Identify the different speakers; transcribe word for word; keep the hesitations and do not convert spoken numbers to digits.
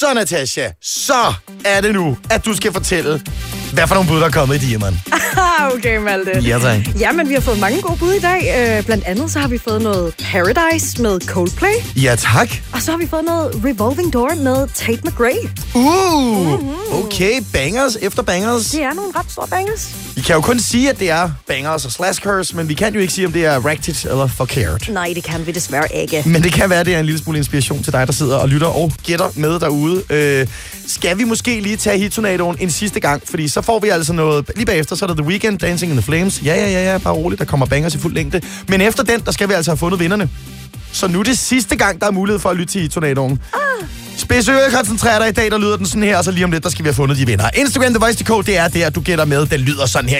Speaker 1: Så, Natasha, så er det nu, at du skal fortælle, hvad for nogle bud, der er kommet i Diamond.
Speaker 2: Okay, Malte.
Speaker 1: Ja, tak.
Speaker 2: Ja, men vi har fået mange gode bud i dag. Uh, blandt andet så har vi fået noget Paradise med Coldplay.
Speaker 1: Ja, tak.
Speaker 2: Og så har vi fået noget Revolving Door med Tate McRae.
Speaker 1: Uh, okay, bangers efter bangers.
Speaker 2: Det er nogle ret store bangers.
Speaker 1: Vi kan jo kun sige, at det er bangers og slashers, men vi kan jo ikke sige, om det er racked eller forkert.
Speaker 2: Nej, det kan vi desværre ikke.
Speaker 1: Men det kan være, at det er en lille smule inspiration til dig, der sidder og lytter og gætter med derude. Øh, skal vi måske lige tage hittornadoen en sidste gang? Fordi så får vi altså noget... Lige bagefter, så er der The Weeknd, Dancing in the Flames. Ja, ja, ja, ja, bare roligt. Der kommer bangers i fuld længde. Men efter den, der skal vi altså have fundet vinderne. Så nu er det sidste gang, der er mulighed for at lytte til hittornadoen. Ah. Spids øre, koncentrer dig i dag, der lyder den sådan her. Og så lige om lidt, der skal vi have fundet de vinder. Instagram, The Voice punktum d k, det er der, du gætter med. Den lyder sådan her.